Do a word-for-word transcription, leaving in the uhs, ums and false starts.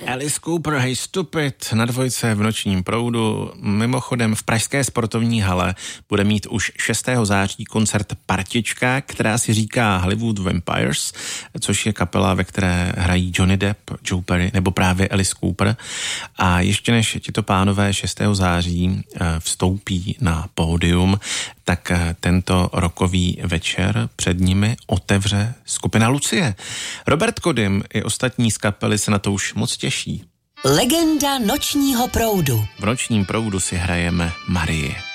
Alice Cooper, Hey Stupid, na dvojce v Nočním proudu. Mimochodem v pražské sportovní hale bude mít už šestého září koncert Partička, která si říká Hollywood Vampires, což je kapela, ve které hrají Johnny Depp, Joe Perry nebo právě Alice Cooper. A ještě než tito pánové šestého září vstoupí na pódium, tak tento rokový večer před nimi otevře skupina Lucie. Robert Kodym i ostatní z kapely se na to už moc těší. Legenda Nočního proudu. V Nočním proudu si hrajeme Marie.